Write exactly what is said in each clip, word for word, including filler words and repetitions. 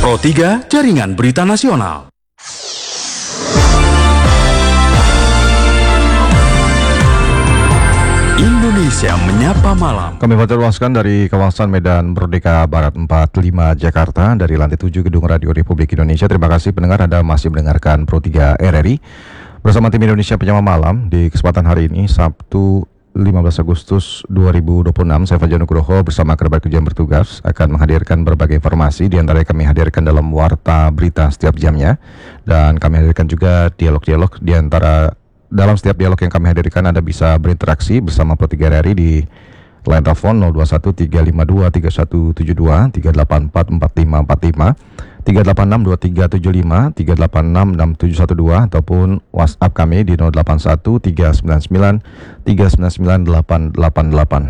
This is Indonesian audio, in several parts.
Pro tiga Jaringan Berita Nasional. Indonesia Menyapa Malam. Kami menjelaskan dari kawasan Medan Merdeka Barat empat puluh lima Jakarta dari lantai tujuh Gedung Radio Republik Indonesia. Terima kasih pendengar, Anda masih mendengarkan Pro tiga R R I bersama tim Indonesia Menyapa Malam. Di kesempatan hari ini Sabtu lima belas Agustus dua ribu dua puluh enam, saya Fajar Nugroho bersama kerabat kerja yang bertugas akan menghadirkan berbagai informasi. Di antara kami hadirkan dalam warta berita setiap jamnya, dan kami hadirkan juga dialog-dialog. Di antara dalam setiap dialog yang kami hadirkan, Anda bisa berinteraksi bersama Pro tiga R R I di line telepon nol dua satu tiga lima dua tiga satu tujuh dua, tiga delapan empat empat lima empat lima, tiga delapan enam dua tiga tujuh lima, tiga delapan enam enam tujuh satu dua, ataupun WhatsApp kami di nol delapan satu tiga sembilan sembilan tiga sembilan sembilan delapan delapan delapan.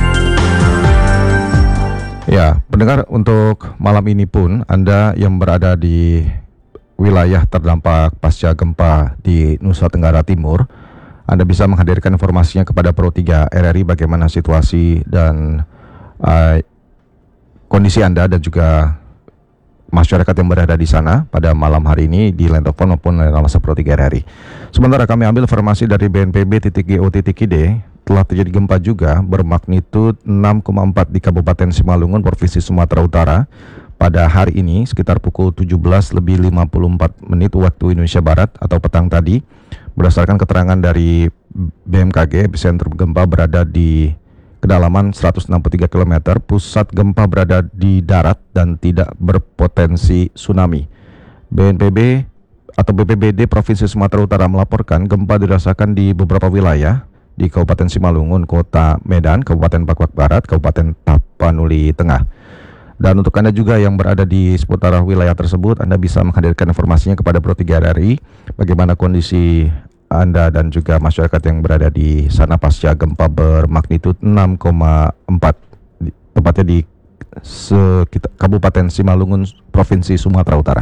Ya, pendengar, untuk malam ini pun Anda yang berada di wilayah terdampak pasca gempa di Nusa Tenggara Timur, Anda bisa menghadirkan informasinya kepada Pro tiga R R I bagaimana situasi dan uh, kondisi Anda dan juga masyarakat yang berada di sana pada malam hari ini di line telepon maupun line WhatsApp Pro tiga R R I. Sementara kami ambil informasi dari B N P B titik G O titik I D, telah terjadi gempa juga bermaknitud enam koma empat di Kabupaten Simalungun, Provinsi Sumatera Utara pada hari ini sekitar pukul tujuh belas lebih lima puluh empat menit waktu Indonesia Barat atau petang tadi. Berdasarkan keterangan dari B M K G, epicentrum gempa berada di kedalaman seratus enam puluh tiga kilometer, pusat gempa berada di darat dan tidak berpotensi tsunami. B N P B atau B P B D Provinsi Sumatera Utara melaporkan gempa dirasakan di beberapa wilayah di Kabupaten Simalungun, Kota Medan, Kabupaten Pakuak Barat, Kabupaten Tapanuli Tengah. Dan untuk Anda juga yang berada di seputar wilayah tersebut, Anda bisa menghadirkan informasinya kepada Pro tiga R R I bagaimana kondisi Anda dan juga masyarakat yang berada di sana pasca gempa bermaknitud enam koma empat, tepatnya di sekitar Kabupaten Simalungun, Provinsi Sumatera Utara.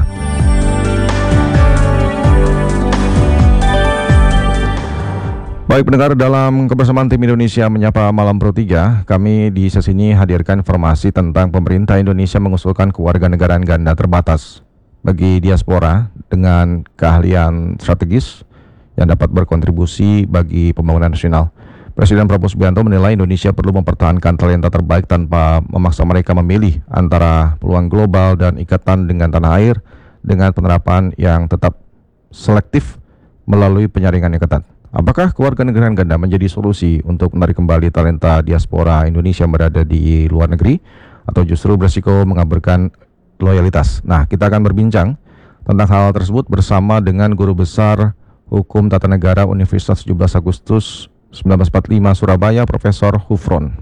Baik pendengar, dalam kebersamaan tim Indonesia Menyapa Malam Pro tiga, kami di sesi ini hadirkan informasi tentang pemerintah Indonesia mengusulkan kewarganegaraan ganda terbatas bagi diaspora dengan keahlian strategis yang dapat berkontribusi bagi pembangunan nasional. Presiden Prabowo Subianto menilai Indonesia perlu mempertahankan talenta terbaik tanpa memaksa mereka memilih antara peluang global dan ikatan dengan tanah air dengan penerapan yang tetap selektif melalui penyaringan yang ketat. Apakah kewarganegaraan ganda menjadi solusi untuk menarik kembali talenta diaspora Indonesia yang berada di luar negeri, atau justru berisiko mengaburkan loyalitas? Nah, kita akan berbincang tentang hal tersebut bersama dengan Guru Besar Hukum Tata Negara Universitas tujuh belas Agustus seribu sembilan ratus empat puluh lima Surabaya, Profesor Hufron.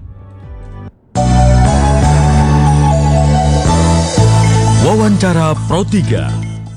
Wawancara Pro tiga.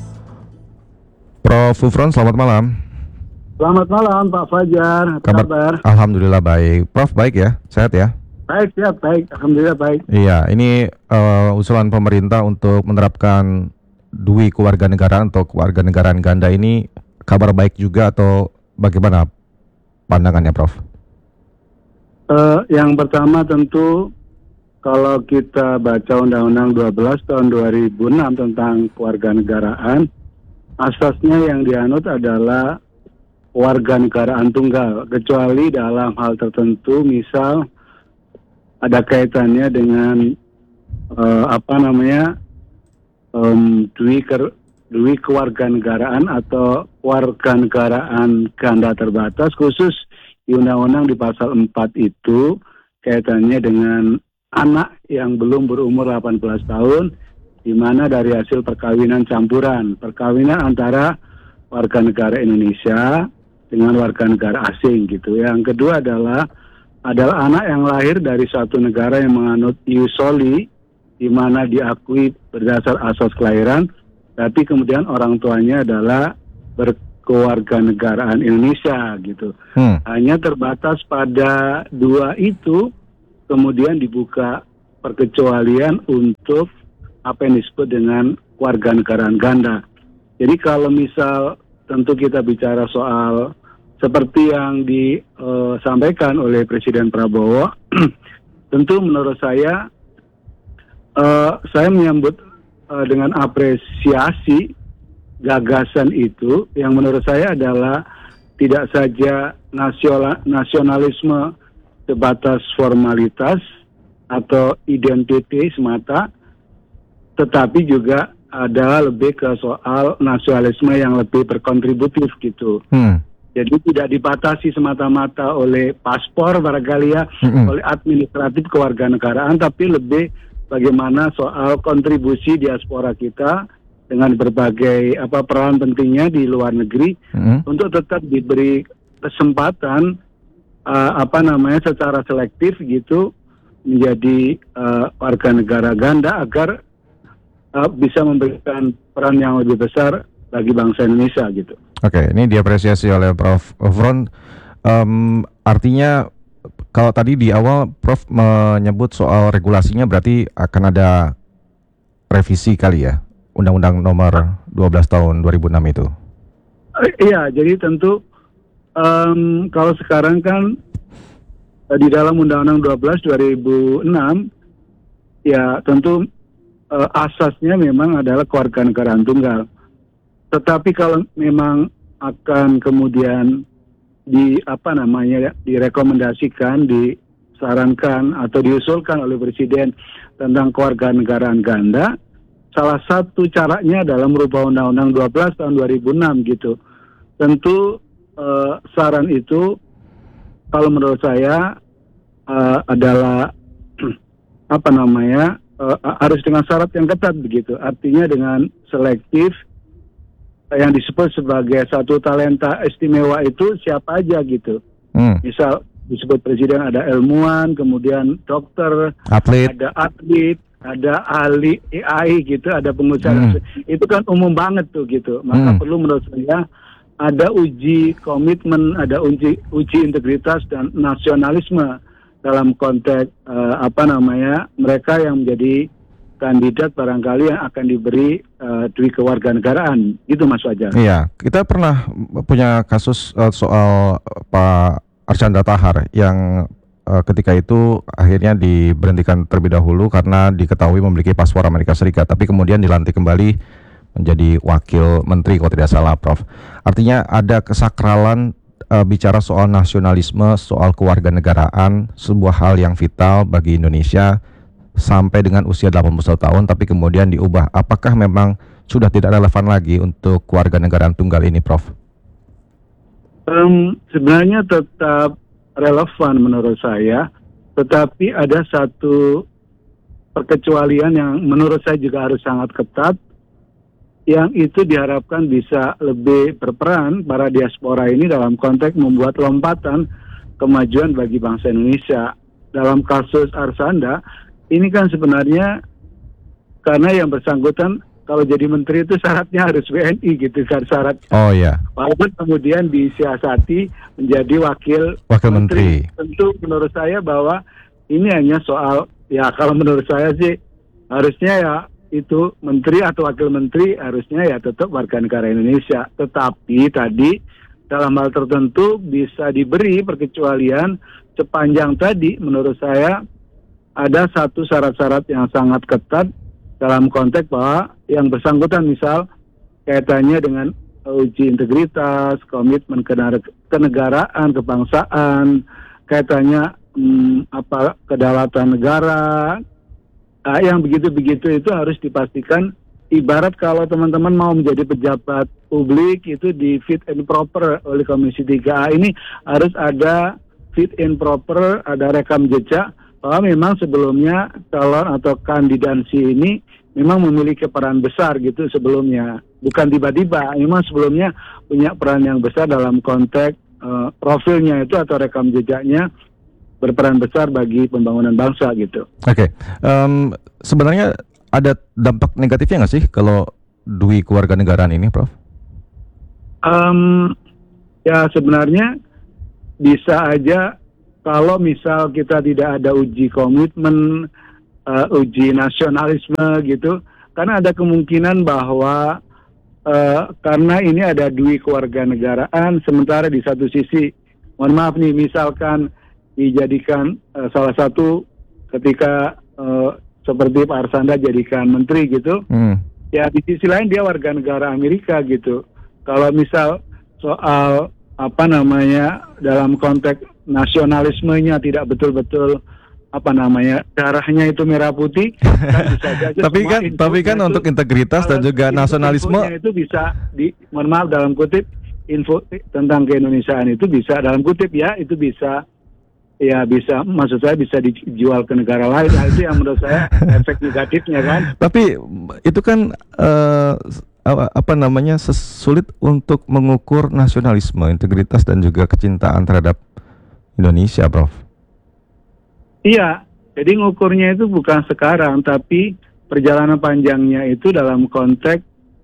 Prof Hufron, selamat malam. Selamat malam Pak Fajar, apa Kabar? kabar? Alhamdulillah baik. Prof baik ya? Sehat ya? Baik, siap, baik. Alhamdulillah baik. Iya, ini uh, usulan pemerintah untuk menerapkan dui kewarganegaraan atau kewarganegaraan ganda ini kabar baik juga atau bagaimana pandangannya, Prof? Uh, yang pertama tentu kalau kita baca Undang-Undang dua belas tahun dua ribu enam tentang kewarganegaraan, asasnya yang dianut adalah warga negaraan tunggal, kecuali dalam hal tertentu, misal ada kaitannya dengan uh, apa namanya um, dui, ker, dui kewarganegaraan atau warganegaraan ganda terbatas, khusus di Undang-Undang di pasal empat itu kaitannya dengan anak yang belum berumur delapan belas tahun, di mana dari hasil perkawinan campuran, perkawinan antara warga negara Indonesia dengan warga negara asing gitu. Yang kedua adalah adalah anak yang lahir dari suatu negara yang menganut ius soli, di mana diakui berdasar asas kelahiran, tapi kemudian orang tuanya adalah berkewarganegaraan Indonesia gitu. Hmm. Hanya terbatas pada dua itu, kemudian dibuka perkecualian untuk apa yang disebut dengan kewarganegaraan ganda. Jadi kalau misal tentu kita bicara soal seperti yang disampaikan oleh Presiden Prabowo, tentu menurut saya, uh, saya menyambut uh, dengan apresiasi gagasan itu yang menurut saya adalah tidak saja nasional, nasionalisme sebatas formalitas atau identitas semata, tetapi juga ada lebih ke soal nasionalisme yang lebih berkontributif gitu. Hmm. Jadi tidak dibatasi semata-mata oleh paspor barangkali ya, hmm. oleh administratif kewarganegaraan, tapi lebih bagaimana soal kontribusi diaspora kita dengan berbagai apa peran pentingnya di luar negeri hmm. untuk tetap diberi kesempatan uh, apa namanya secara selektif gitu menjadi uh, warga negara ganda agar uh, bisa memberikan peran yang lebih besar bagi bangsa Indonesia gitu. Oke, ini diapresiasi oleh Prof Front. Um, artinya kalau tadi di awal Prof menyebut soal regulasinya berarti akan ada revisi kali ya? Undang-Undang nomor dua belas tahun dua ribu enam itu. Uh, iya, jadi tentu um, kalau sekarang kan uh, di dalam Undang-Undang dua belas dua ribu enam ya tentu uh, asasnya memang adalah kewarganegaraan tunggal. Tetapi kalau memang akan kemudian di apa namanya direkomendasikan, disarankan atau diusulkan oleh Presiden tentang kewarganegaraan ganda, salah satu caranya adalah merubah Undang-Undang dua belas tahun dua ribu enam gitu. Tentu eh, saran itu kalau menurut saya eh, adalah apa namanya eh, harus dengan syarat yang ketat begitu. Artinya dengan selektif yang disebut sebagai satu talenta istimewa itu siapa aja gitu. Hmm. Misal disebut Presiden ada ilmuwan, kemudian dokter, atlet, ada atlet, ada ahli A I gitu, ada pengusaha. Hmm. Itu kan umum banget tuh gitu. Maka hmm. perlu menurut saya ada uji komitmen, ada uji uji integritas dan nasionalisme dalam konteks uh, apa namanya mereka yang menjadi kandidat barangkali yang akan diberi uh, duit kewarganegaraan. Itu Mas Fajar. Iya, kita pernah punya kasus uh, soal Pak Archandra Tahar yang uh, ketika itu akhirnya diberhentikan terlebih dahulu karena diketahui memiliki paspor Amerika Serikat, tapi kemudian dilantik kembali menjadi wakil menteri kalau tidak salah, Prof. Artinya ada kesakralan uh, bicara soal nasionalisme, soal kewarganegaraan, sebuah hal yang vital bagi Indonesia sampai dengan usia delapan puluh satu tahun, tapi kemudian diubah. Apakah memang sudah tidak relevan lagi untuk kewarganegaraan tunggal ini, Prof? Um, sebenarnya tetap relevan menurut saya, tetapi ada satu perkecualian yang menurut saya juga harus sangat ketat, yang itu diharapkan bisa lebih berperan para diaspora ini dalam konteks membuat lompatan kemajuan bagi bangsa Indonesia. Dalam kasus Archandra, ini kan sebenarnya karena yang bersangkutan kalau jadi menteri itu syaratnya harus W N I gitu kan syarat. Oh ya. Walaupun kemudian disiasati menjadi wakil wakil menteri. menteri. Tentu menurut saya bahwa ini hanya soal ya kalau menurut saya sih harusnya ya itu menteri atau wakil menteri harusnya ya tetap warga negara Indonesia. Tetapi tadi dalam hal tertentu bisa diberi perkecualian sepanjang tadi menurut saya ada satu syarat-syarat yang sangat ketat dalam konteks bahwa yang bersangkutan misal kaitannya dengan uji integritas, komitmen kenegaraan, kebangsaan, kaitannya hmm, apa kedaulatan negara, nah, yang begitu-begitu itu harus dipastikan. Ibarat kalau teman-teman mau menjadi pejabat publik itu di fit and proper oleh Komisi tiga A, ini harus ada fit and proper, ada rekam jejak bahwa memang sebelumnya calon atau kandidansi ini memang memiliki peran besar gitu sebelumnya. Bukan tiba-tiba, memang sebelumnya punya peran yang besar dalam konteks uh, profilnya itu atau rekam jejaknya berperan besar bagi pembangunan bangsa gitu. Oke, okay. um, sebenarnya ada dampak negatifnya nggak sih kalau dui kewarganegaraan ini, Prof? Um, ya sebenarnya bisa aja. Kalau misal kita tidak ada uji komitmen, uh, uji nasionalisme gitu, karena ada kemungkinan bahwa uh, karena ini ada dui kewarganegaraan, sementara di satu sisi, mohon maaf nih, misalkan dijadikan uh, salah satu ketika uh, seperti Pak Arsanda jadikan menteri gitu. Hmm. Ya di sisi lain dia warga negara Amerika gitu. Kalau misal soal apa namanya dalam konteks nasionalismenya tidak betul-betul apa namanya darahnya itu merah putih, kan bisa saja Tapi semua kan tapi kan infonya untuk itu- integritas dan kalau juga info- nasionalisme. infonya itu bisa di mohon maaf dalam kutip info tentang keindonesiaan itu bisa dalam kutip ya itu bisa ya bisa maksud saya bisa dijual ke negara lain. Nah, itu yang menurut saya efek negatifnya kan. Tapi itu kan eh, apa, apa namanya ses- sulit untuk mengukur nasionalisme, integritas dan juga kecintaan terhadap Indonesia, Prof. Iya, jadi ngukurnya itu bukan sekarang, tapi perjalanan panjangnya itu dalam konteks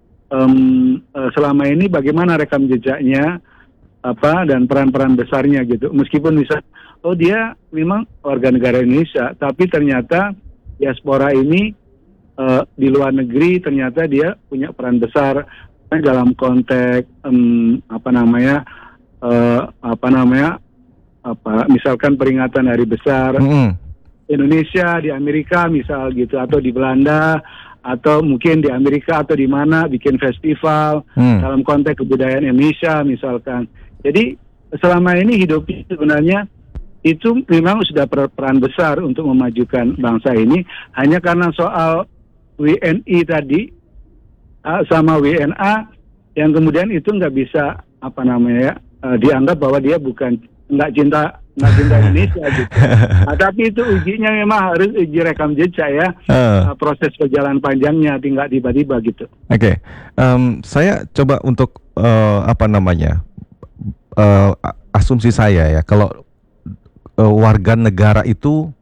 em, eh, selama ini bagaimana rekam jejaknya apa dan peran-peran besarnya gitu. Meskipun bisa, oh dia memang warga negara Indonesia, tapi ternyata diaspora ini eh, di luar negeri ternyata dia punya peran besar dalam konteks em, apa namanya eh, apa namanya apa misalkan peringatan hari besar Mm-mm. Indonesia di Amerika misal gitu atau di Belanda atau mungkin di Amerika atau di mana bikin festival Hmm. dalam konteks kebudayaan Indonesia misalkan. Jadi selama ini hidup sebenarnya itu memang sudah berperan besar untuk memajukan bangsa ini, hanya karena soal W N I tadi uh, sama W N A yang kemudian itu nggak bisa apa namanya uh, dianggap bahwa dia bukan nggak cinta nggak cinta Indonesia gitu. Nah, tapi itu ujinya memang harus uji rekam jejak ya, Eh. uh, proses perjalanan panjangnya tinggal tiba-tiba gitu. Oke, Em, saya coba untuk eh, apa namanya eh, a- asumsi saya ya, kalau eh, warga negara itu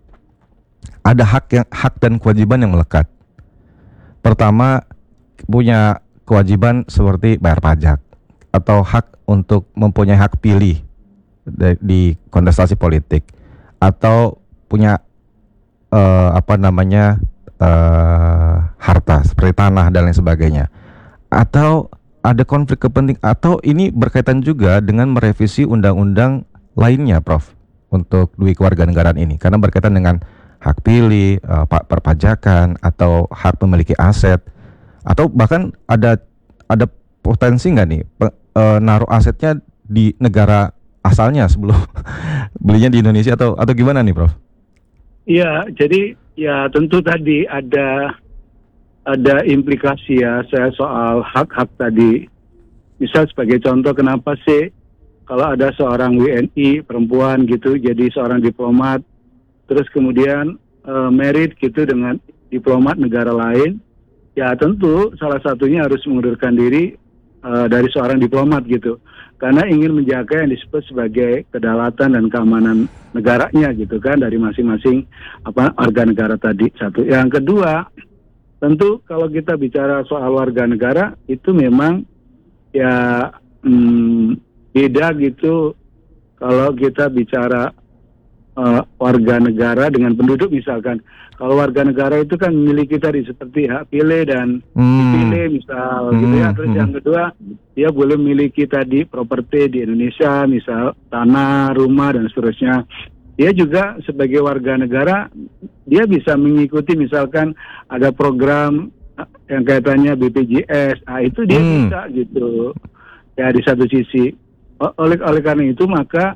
ada hak yang hak dan kewajiban yang melekat. Pertama, punya kewajiban seperti bayar pajak atau hak untuk mempunyai hak pilih di, di kontestasi politik atau punya eh, apa namanya eh, harta seperti tanah dan lain sebagainya, atau ada konflik kepentingan, atau ini berkaitan juga dengan merevisi undang-undang lainnya, Prof, untuk dui kewarganegaraan ini karena berkaitan dengan hak pilih, eh, pak perpajakan atau hak memiliki aset, atau bahkan ada ada potensi nggak nih pe- eh, naruh asetnya di negara asalnya sebelum belinya di Indonesia atau atau gimana nih, Prof? Iya, jadi ya tentu tadi ada ada implikasi ya saya soal hak-hak tadi. Misal sebagai contoh kenapa sih kalau ada seorang W N I perempuan gitu jadi seorang diplomat terus kemudian uh, married gitu dengan diplomat negara lain, ya tentu salah satunya harus mengundurkan diri uh, dari seorang diplomat gitu. Karena ingin menjaga yang disebut sebagai kedaulatan dan keamanan negaranya gitu kan dari masing-masing apa warga negara tadi satu. Yang kedua, tentu kalau kita bicara soal warga negara itu memang ya hmm, beda gitu kalau kita bicara uh, warga negara dengan penduduk misalkan. Kalau warga negara itu kan memiliki tadi seperti hak pilih dan Hmm. dipilih misal gitu ya. Hmm, Terus hmm. yang kedua dia boleh memiliki tadi properti di Indonesia misal tanah, rumah dan seterusnya. Dia juga sebagai warga negara dia bisa mengikuti misalkan ada program eh, yang kaitannya B P J S. Ah itu dia Hmm. bisa gitu. Ya di satu sisi O- oleh oleh karena itu maka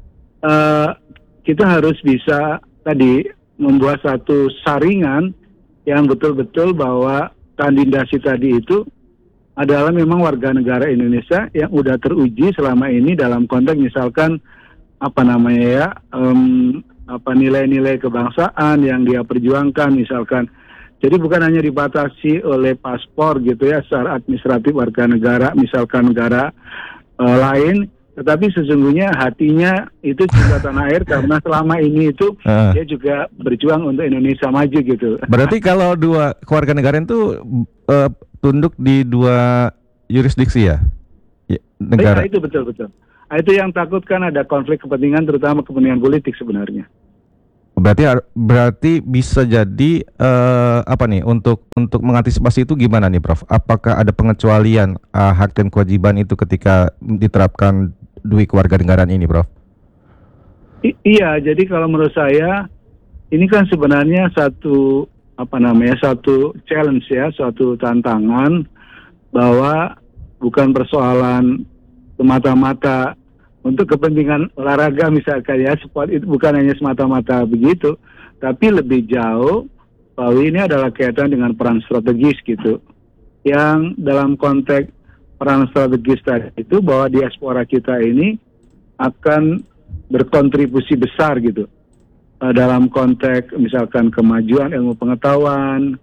eh, kita harus bisa tadi membuat satu saringan yang betul-betul bahwa kandidasi tadi itu adalah memang warga negara Indonesia yang udah teruji selama ini dalam konteks misalkan apa namanya ya em, apa nilai-nilai kebangsaan yang dia perjuangkan misalkan. Jadi bukan hanya dibatasi oleh paspor gitu ya secara administratif warga negara misalkan negara eh, lain, tetapi sesungguhnya hatinya itu cinta tanah air karena selama ini itu Heeh. dia juga berjuang untuk Indonesia maju gitu. Berarti kalau dua kewarganegaraan itu eh, tunduk di dua yurisdiksi ya? Ya, negara. Ya, itu betul-betul. Nah, itu yang takutkan ada konflik kepentingan terutama kepentingan politik sebenarnya. Berarti har- berarti bisa jadi eh, apa nih untuk untuk mengantisipasi itu gimana nih, Prof? Apakah ada pengecualian eh, hak dan kewajiban itu ketika diterapkan dui kewarganegaraan ini, Prof? I- iya, jadi kalau menurut saya ini kan sebenarnya satu apa namanya satu challenge ya, suatu tantangan bahwa bukan persoalan semata-mata untuk kepentingan olahraga misalkan ya, sport itu bukan hanya semata-mata begitu, tapi lebih jauh bahwa ini adalah kaitan dengan peran strategis gitu. Yang dalam konteks peran strategis tadi itu bahwa diaspora kita ini akan berkontribusi besar gitu uh, dalam konteks misalkan kemajuan ilmu pengetahuan,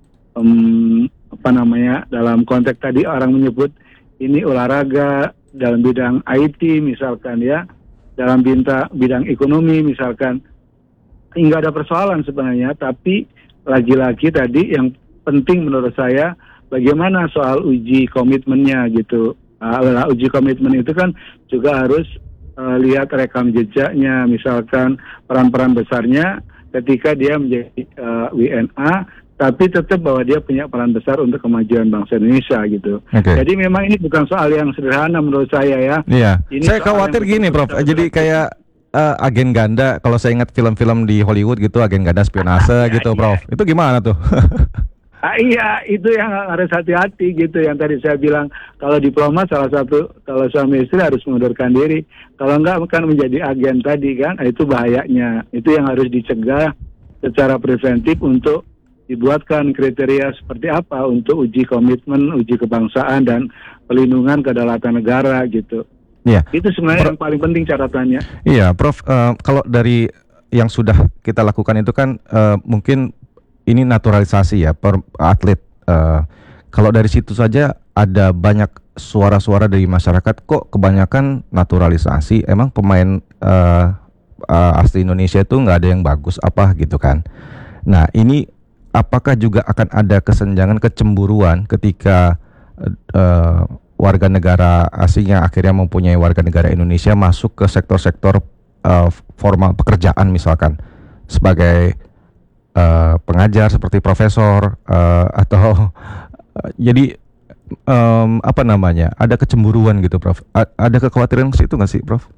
um, apa namanya dalam konteks tadi orang menyebut ini olahraga dalam bidang I T misalkan ya, dalam bidang bidang ekonomi misalkan, nggak ada persoalan sebenarnya, tapi lagi-lagi tadi yang penting menurut saya bagaimana soal uji komitmennya gitu. Uh, uji komitmen itu kan juga harus uh, lihat rekam jejaknya, misalkan peran-peran besarnya ketika dia menjadi uh, W N A, tapi tetap bahwa dia punya peran besar untuk kemajuan bangsa Indonesia gitu. Okay. Jadi memang ini bukan soal yang sederhana menurut saya ya. Iya. Ini Saya khawatir gini, Prof. Jadi kayak uh, agen ganda, kalau saya ingat film-film di Hollywood gitu, agen ganda spionase ah, gitu, iya, Prof. Iya. Itu gimana tuh? Ah, iya, itu yang harus hati-hati gitu. Yang tadi saya bilang, kalau diplomat salah satu, kalau suami istri harus mengundurkan diri. Kalau enggak kan menjadi agen tadi kan, itu bahayanya. Itu yang harus dicegah secara preventif untuk dibuatkan kriteria seperti apa untuk uji komitmen, uji kebangsaan, dan pelindungan kedaulatan negara gitu. Iya. Itu sebenarnya Pro- yang paling penting catatannya. Iya, Prof. Uh, kalau dari yang sudah kita lakukan itu kan uh, mungkin ini naturalisasi ya per atlet. Uh, kalau dari situ saja ada banyak suara-suara dari masyarakat, kok kebanyakan naturalisasi. Emang pemain uh, uh, asli Indonesia itu nggak ada yang bagus apa gitu kan? Nah ini apakah juga akan ada kesenjangan, kecemburuan ketika uh, warga negara asing yang akhirnya mempunyai warga negara Indonesia masuk ke sektor-sektor uh, formal pekerjaan misalkan sebagai Uh, pengajar seperti profesor uh, atau uh, jadi um, apa namanya ada kecemburuan gitu, Prof. A- ada kekhawatiran ke situ nggak sih, Prof?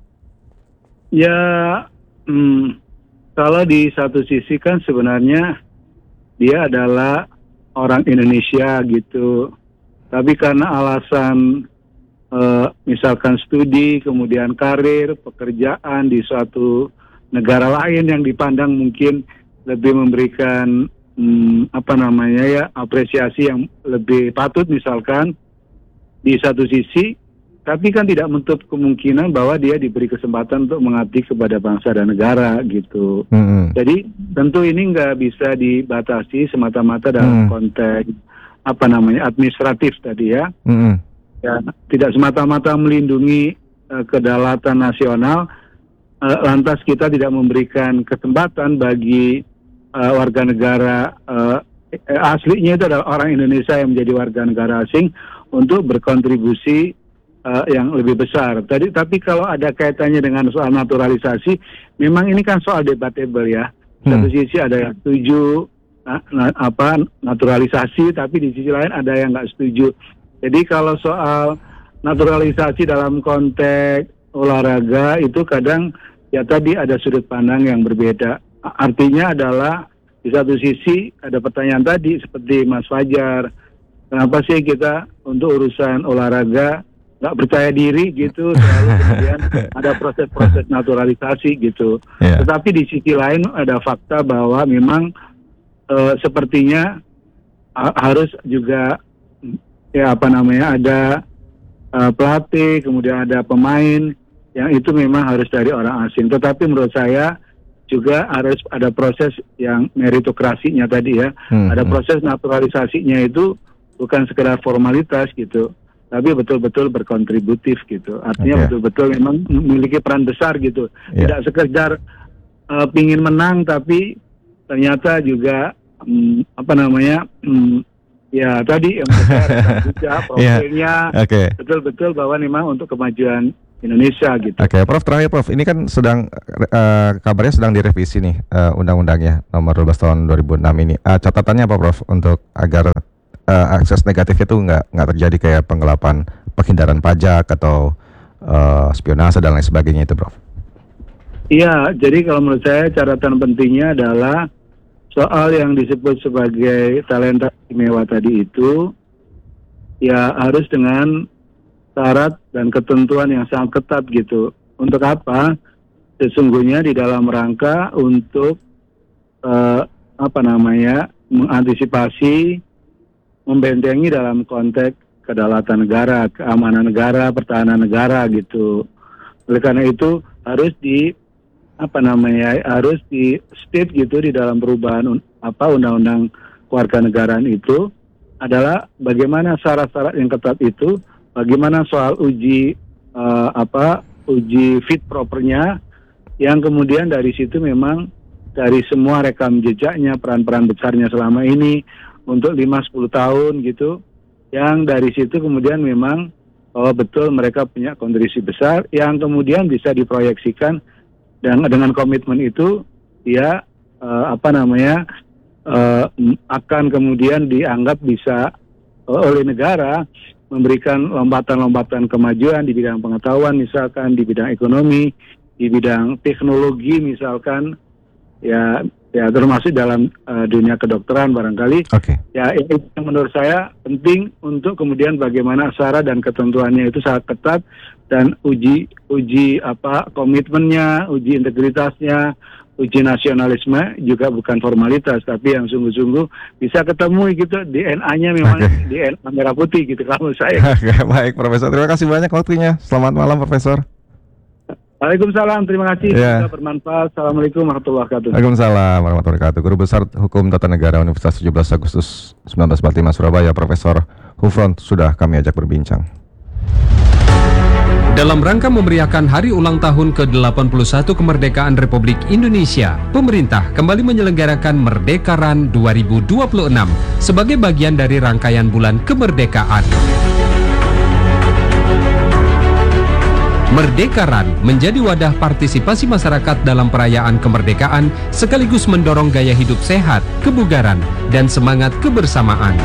Ya, hmm, kalau di satu sisi kan sebenarnya dia adalah orang Indonesia gitu, tapi karena alasan uh, misalkan studi, kemudian karir, pekerjaan di suatu negara lain yang dipandang mungkin lebih memberikan hmm, apa namanya ya apresiasi yang lebih patut misalkan di satu sisi, tapi kan tidak menutup kemungkinan bahwa dia diberi kesempatan untuk mengabdi kepada bangsa dan negara gitu. Mm-hmm. Jadi tentu ini nggak bisa dibatasi semata-mata dalam mm. konteks apa namanya administratif tadi ya. Mm-hmm. Ya tidak semata-mata melindungi uh, kedaulatan nasional, uh, lantas kita tidak memberikan kesempatan bagi Uh, warga negara uh, aslinya itu adalah orang Indonesia yang menjadi warga negara asing untuk berkontribusi uh, yang lebih besar. Tadi, tapi kalau ada kaitannya dengan soal naturalisasi, memang ini kan soal debatable ya. Hmm. Satu sisi ada yang setuju na- na- apa naturalisasi, tapi di sisi lain ada yang nggak setuju. Jadi kalau soal naturalisasi dalam konteks olahraga itu kadang ya tadi ada sudut pandang yang berbeda. Artinya adalah di satu sisi ada pertanyaan tadi seperti Mas Fajar, kenapa sih kita untuk urusan olahraga nggak percaya diri gitu, selalu kemudian ada proses-proses naturalisasi gitu. Yeah. Tetapi di sisi lain ada fakta bahwa memang e, sepertinya a, harus juga ya apa namanya ada e, pelatih, kemudian ada pemain yang itu memang harus dari orang asing. Tetapi menurut saya juga harus ada proses yang meritokrasinya tadi ya. Hmm, ada proses naturalisasinya itu bukan sekedar formalitas gitu, tapi betul-betul berkontributif gitu. Artinya okay. betul-betul memang memiliki peran besar gitu. Yeah. Tidak sekedar uh, pingin menang, tapi ternyata juga um, apa namanya um, ya tadi yang besar juga profilnya yeah. okay. betul-betul bahwa memang untuk kemajuan Indonesia gitu. Oke, okay, Prof, terakhir Prof, ini kan sedang uh, kabarnya sedang direvisi nih uh, undang-undangnya nomor dua belas tahun dua ribu enam ini. Uh, catatannya apa, Prof, untuk agar uh, akses negatif itu nggak nggak terjadi kayak penggelapan, penghindaran pajak atau uh, spionase dan lain sebagainya itu, Prof? Iya, jadi kalau menurut saya catatan pentingnya adalah soal yang disebut sebagai talenta istimewa tadi itu ya harus dengan syarat dan ketentuan yang sangat ketat gitu. Untuk apa? Sesungguhnya di dalam rangka untuk uh, apa namanya mengantisipasi, membentengi dalam konteks kedaulatan negara, keamanan negara, pertahanan negara gitu. Oleh karena itu harus di apa namanya harus di state gitu di dalam perubahan un, apa undang-undang kewarganegaraan itu adalah bagaimana syarat-syarat yang ketat itu, bagaimana soal uji uh, apa uji fit propernya, yang kemudian dari situ memang dari semua rekam jejaknya, peran-peran besarnya selama ini untuk lima sampai sepuluh tahun gitu, yang dari situ kemudian memang bahwa betul mereka punya kontribusi besar yang kemudian bisa diproyeksikan. Dan dengan komitmen itu, ya uh, apa namanya uh, akan kemudian dianggap bisa uh, oleh negara memberikan lompatan-lompatan kemajuan di bidang pengetahuan, misalkan di bidang ekonomi, di bidang teknologi, misalkan ya ya termasuk dalam uh, dunia kedokteran barangkali. Oke. Okay. Ya itu yang menurut saya penting untuk kemudian bagaimana syarat dan ketentuannya itu sangat ketat. Dan uji uji apa komitmennya, uji integritasnya, uji nasionalisme juga bukan formalitas, tapi yang sungguh-sungguh bisa ketemu gitu D N A-nya memang okay. D N A merah putih gitu kalau saya. Okay, baik Profesor, terima kasih banyak waktunya. Selamat malam Profesor. Waalaikumsalam, terima kasih. Yeah. Sudah bermanfaat. Assalamualaikum warahmatullahi wabarakatuh. Waalaikumsalam warahmatullahi wabarakatuh. Guru Besar Hukum Tata Negara Universitas tujuh belas Agustus seribu sembilan ratus empat puluh lima Surabaya, Profesor Hufron sudah kami ajak berbincang. Dalam rangka memeriahkan hari ulang tahun ke delapan puluh satu kemerdekaan Republik Indonesia, pemerintah kembali menyelenggarakan Merdekaran dua ribu dua puluh enam sebagai bagian dari rangkaian bulan kemerdekaan. Merdekaran menjadi wadah partisipasi masyarakat dalam perayaan kemerdekaan sekaligus mendorong gaya hidup sehat, kebugaran, dan semangat kebersamaan.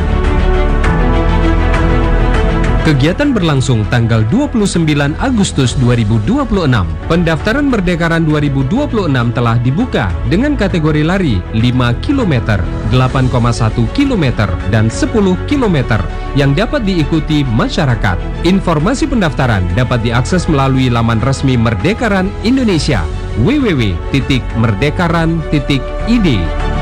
Kegiatan berlangsung tanggal dua puluh sembilan Agustus dua ribu dua puluh enam. Pendaftaran Merdekaran dua ribu dua puluh enam telah dibuka dengan kategori lari lima kilometer, delapan koma satu kilometer, dan sepuluh kilometer yang dapat diikuti masyarakat. Informasi pendaftaran dapat diakses melalui laman resmi Merdekaran Indonesia w w w titik merdekaran titik i d.